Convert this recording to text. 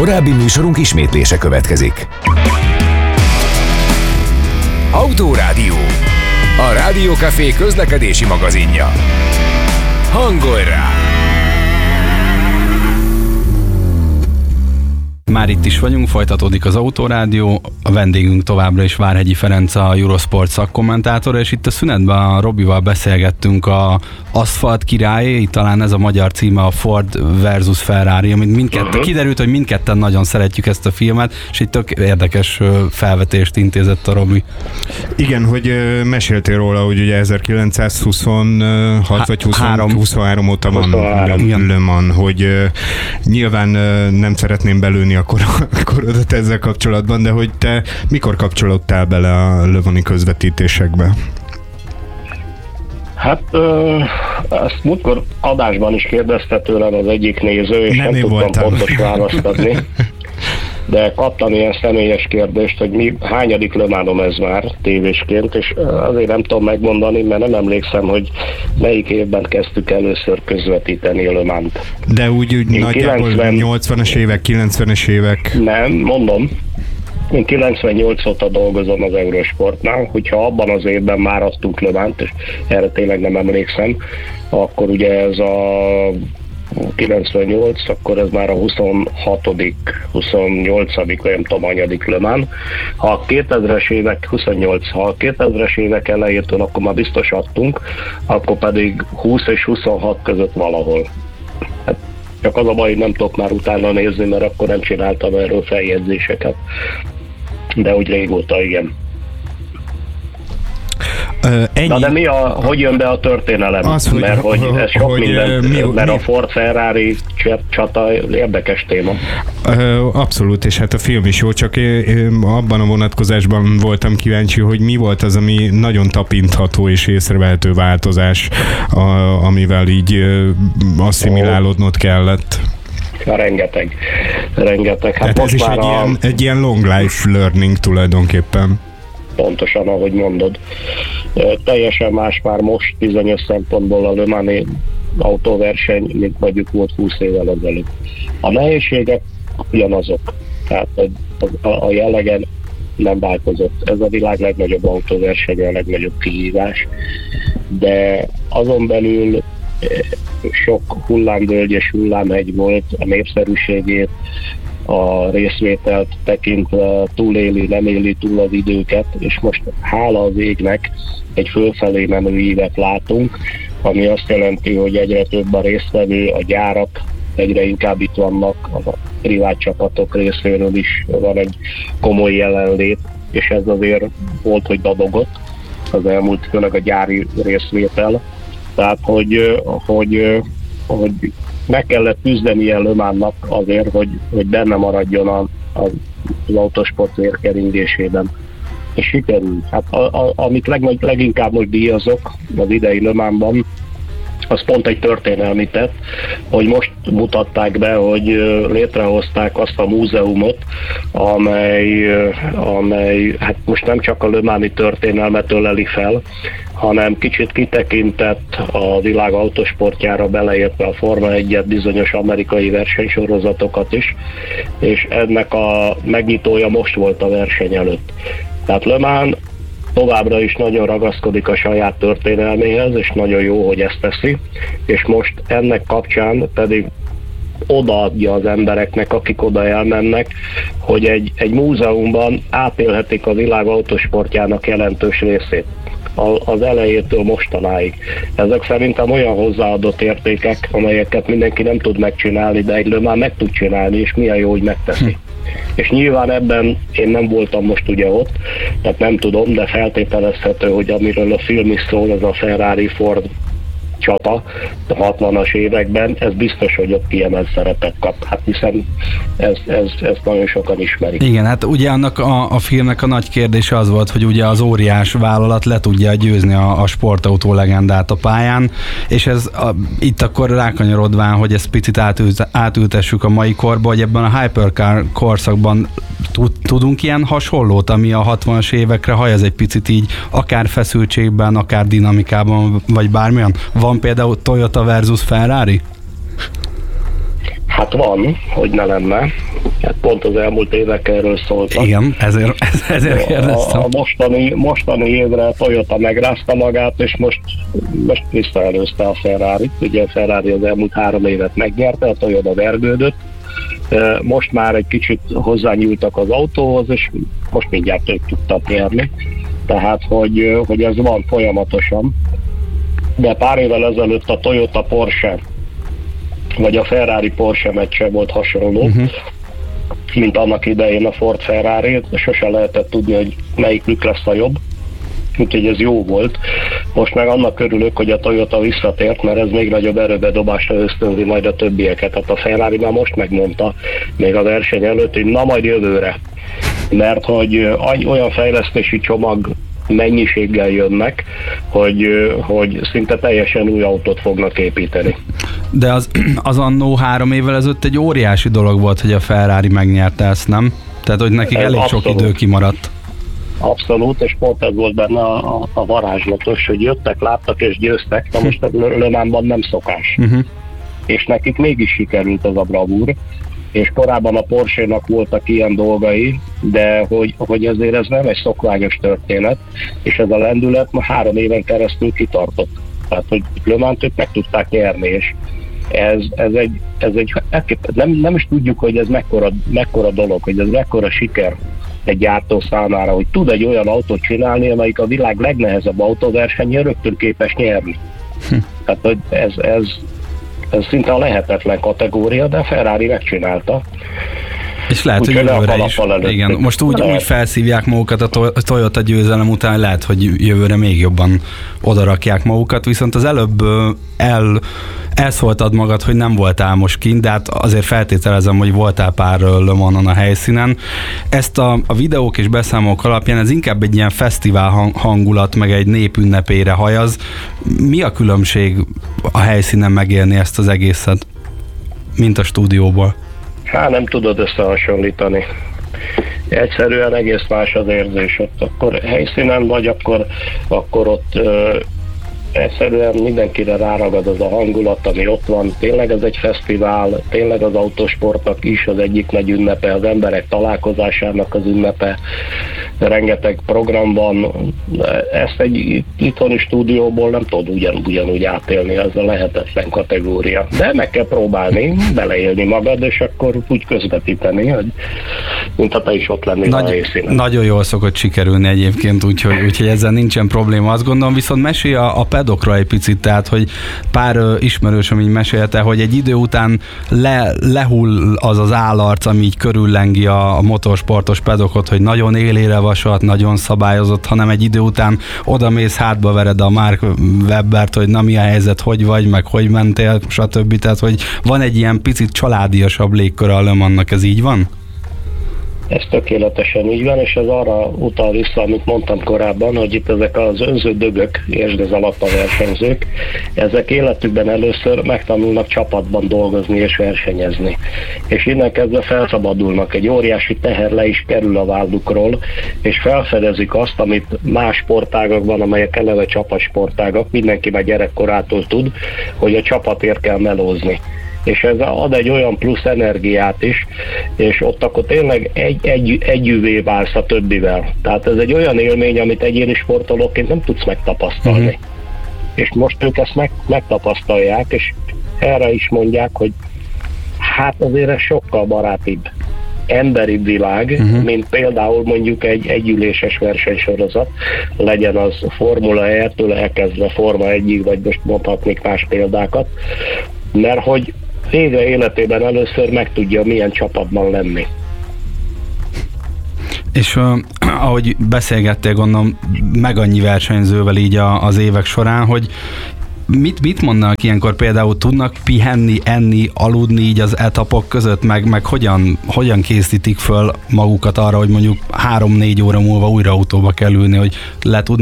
Korábbi műsorunk ismétlése következik. Autórádió. A Rádiókafé közlekedési magazinja. Hangolj rá! Már itt is vagyunk, folytatódik az Autórádió, a vendégünk továbbra is Várhegyi Ferenc, a Eurosport szakkommentátora, és itt a szünetben a Robival beszélgettünk a Aszfalt királyé, talán ez a magyar címe, a Ford versus Ferrari, amit kiderült, hogy mindketten nagyon szeretjük ezt a filmet, és itt tök érdekes felvetést intézett a Robi. Igen, hogy meséltél róla, hogy ugye 1926 vagy 23 óta van Le Mans, hogy nyilván nem szeretném belőni a korodat ezzel kapcsolatban, de hogy te mikor kapcsolódtál bele a Le Mans-i közvetítésekbe? Hát ezt múltkor adásban is kérdezte tőlem az egyik néző, és nem tudtam pontos választ adni. De kaptam ilyen személyes kérdést, hogy hányadik Le Mans-om ez már tévésként, és azért nem tudom megmondani, mert nem emlékszem, hogy melyik évben kezdtük először közvetíteni a Le Mans-t. De úgy nagyjából 80-as évek, 90-es évek? Nem, mondom. Én 98 óta dolgozom az Eurosportnál, hogyha abban az évben már adtunk Le Mans-t, és erre tényleg nem emlékszem, akkor ugye ez a 98, akkor ez már a 26., 28., vagy nem tudom, anyadik Le Mans. Ha a 2000-es évek, 28, ha a 2000-es évek elejétől, akkor már biztos adtunk, akkor pedig 20 és 26 között valahol. Hát csak az a baj, hogy nem tudok már utána nézni, mert akkor nem csináltam erről feljegyzéseket. De úgy régóta, igen. Na de hogy jön be a történelem? Mert hogy ez sok minden, mert a Ford-Ferrari csata érdekes téma. Abszolút, és hát a film is jó, csak abban a vonatkozásban voltam kíváncsi, hogy mi volt az, ami nagyon tapintható és észrevehető változás, amivel így asszimilálódnod kellett. Rengeteg. Hát tehát ez is egy ilyen long life learning tulajdonképpen. Pontosan, ahogy mondod. Teljesen más már most bizonyos szempontból a Le Mans-i autóverseny, mint mondjuk volt 20 évvel ezelőtt. A nehézségek ugyanazok, tehát a jellegen nem változott. Ez a világ legnagyobb autóverseny, a legnagyobb kihívás, de azon belül sok hullámvölgy és hullámhegy volt, a népszerűségét, a részvételt tekintve túléli, nem éli túl az időket, és most hála az égnek egy fölfelé menő ívet látunk, ami azt jelenti, hogy egyre több a résztvevő, a gyárak egyre inkább itt vannak, a privát csapatok részéről is van egy komoly jelenlét, és ez azért volt, hogy dadogott az elmúlt, főleg a gyári részvétel. Tehát, hogy meg kellett küzdeni a Le Mans-nak azért, hogy benne maradjon az autósport vérkeringésében. És sikerült. Hát amit leginkább most díjazok az idei Le Mans-ban, az pont egy történelmi tett, hogy most mutatták be, hogy létrehozták azt a múzeumot, amely hát most nem csak a Le Mans-i történelmet öleli fel, hanem kicsit kitekintett a világ autósportjára, beleértve a Forma 1-et, bizonyos amerikai versenysorozatokat is, és ennek a megnyitója most volt a verseny előtt. Tehát Le Mans továbbra is nagyon ragaszkodik a saját történelméhez, és nagyon jó, hogy ezt teszi, és most ennek kapcsán pedig odaadja az embereknek, akik oda elmennek, hogy egy múzeumban átélhetik a világ autósportjának jelentős részét. Az elejétől mostanáig. Ezek szerintem olyan hozzáadott értékek, amelyeket mindenki nem tud megcsinálni, de egy Le Mans meg tud csinálni, és milyen jó, hogy megteszi. És nyilván ebben én nem voltam most ugye ott, tehát nem tudom, de feltételezhető, hogy amiről a film is szól, ez a Ferrari-Ford csata a 60-as években, ez biztos, hogy ott kiemelt szerepet kap. Hát hiszen ezt nagyon sokan ismerik. Igen, hát ugye annak a filmnek a nagy kérdése az volt, hogy ugye az óriás vállalat le tudja győzni a sportautó legendát a pályán, és ez itt akkor rákanyarodván, hogy ezt picit átültessük a mai korba, hogy ebben a hypercar korszakban tudunk ilyen hasonlót, ami a 60-as évekre hajaz egy picit így, akár feszültségben, akár dinamikában, vagy bármilyen? Van például Toyota versus Ferrari? Hát van, hogy ne lenne. Hát pont az elmúlt évek erről szóltak. Igen, ezért kérdeztem. A mostani évre Toyota megrázta magát, és most visszaelőzte a Ferrarit. Ugye a Ferrari az elmúlt 3 évet megnyerte, a Toyota vergődött. Most már egy kicsit hozzányúltak az autóhoz, és most mindjárt ők tudtak nyerni. Tehát, hogy ez van folyamatosan. De pár évvel ezelőtt a Toyota Porsche, vagy a Ferrari Porsche meccse volt hasonló, mint annak idején a Ford Ferrari, sose lehetett tudni, hogy melyikük lesz a jobb. Úgyhogy ez jó volt. Most meg annak örülök, hogy a Toyota visszatért, mert ez még nagyobb erőbedobásra ösztönzi majd a többieket. Tehát a Ferrari már most megmondta, még a verseny előtt, hogy na majd jövőre. Mert hogy olyan fejlesztési csomag mennyiséggel jönnek, hogy szinte teljesen új autót fognak építeni. De az annó 3 évvel ezelőtt egy óriási dolog volt, hogy a Ferrari megnyerte ezt, nem? Tehát, hogy nekik elég sok idő kimaradt. Abszolút, és pont ez volt benne a varázslatos, hogy jöttek, láttak és győztek, na most a Le Mansban nem szokás. És nekik mégis sikerült az a bravúr, és korábban a Porsche-nak voltak ilyen dolgai, de hogy ezért ez nem egy szokványos történet, és ez a lendület ma 3 éven keresztül kitartott. Tehát, hogy Le Mans-t ők meg tudták nyerni, és ez egy nem is tudjuk, hogy ez mekkora dolog, hogy ez mekkora siker egy gyártó számára, hogy tud egy olyan autót csinálni, amelyik a világ legnehezebb autóversenyen rögtön képes nyerni. Tehát, hogy ez szinte a lehetetlen kategória, de a Ferrari megcsinálta. És lehet, hogy jövőre is. Igen, most úgy felszívják magukat a Toyota győzelem után, lehet, hogy jövőre még jobban odarakják magukat, viszont az előbb elszóltad magad, hogy nem voltál most kint, de hát azért feltételezem, hogy voltál pár Le Manson a helyszínen. Ezt a videók és beszámolók alapján ez inkább egy ilyen fesztivál hangulat, meg egy népünnepére hajaz. Mi a különbség a helyszínen megélni ezt az egészet, mint a stúdióból? Hát nem tudod összehasonlítani. Egyszerűen egész más az érzés. Akkor helyszínen vagy, akkor ott egyszerűen mindenkire ráragad az a hangulat, ami ott van. Tényleg ez egy fesztivál, tényleg az autósportnak is az egyik nagy ünnepe, az emberek találkozásának az ünnepe. Rengeteg program van. Ezt egy itthoni stúdióból nem tudod ugyanúgy átélni, ez a lehetetlen kategória. De meg kell próbálni, beleélni magad, és akkor úgy közvetíteni, hogy mintha te is ott lennél a helyszínen. Nagyon jól szokott sikerülni egyébként, úgyhogy ezzel nincsen probléma, azt gondolom, viszont mesélj a pedokra egy picit, tehát, hogy pár ismerősöm így mesélte, hogy egy idő után lehull az állarc, ami így körüllengi a motorsportos pedokot, hogy nagyon élére vasat, nagyon szabályozott, hanem egy idő után odamész, hátba vered a Mark Webbert, hogy na mi a helyzet, hogy vagy, meg hogy mentél, stb. Tehát, hogy van egy ilyen picit családiasabb légköre a Le Mansnak, ez így van? Ez tökéletesen így van, és ez arra utal vissza, amit mondtam korábban, hogy itt ezek az önző dögök, értsd ez alatt a versenyzők, ezek életükben először megtanulnak csapatban dolgozni és versenyezni. És innen kezdve felszabadulnak, egy óriási teher le is kerül a vállukról, és felfedezik azt, amit más sportágakban, amelyek eleve csapatsportágak, mindenki már gyerekkorától tud, hogy a csapatért kell melózni. És ez ad egy olyan plusz energiát is, és ott akkor tényleg együvé válsz a többivel. Tehát ez egy olyan élmény, amit egyéni sportolóként nem tudsz megtapasztalni. És most ők ezt megtapasztalják, és erre is mondják, hogy hát azért ez sokkal barátibb, emberibb világ, mint például mondjuk egy együléses versenysorozat, legyen az Formula E-től elkezdve Forma 1-ig, vagy most mondhatnék más példákat, mert hogy végre életében először megtudja, milyen csapatban lenni. És ahogy beszélgettél, gondolom, meg annyi versenyzővel így az évek során, hogy mit mondanak ilyenkor, például tudnak pihenni, enni, aludni így az etapok között, meg hogyan készítik föl magukat arra, hogy mondjuk 3-4 óra múlva újra autóba kell ülni, hogy le tudnak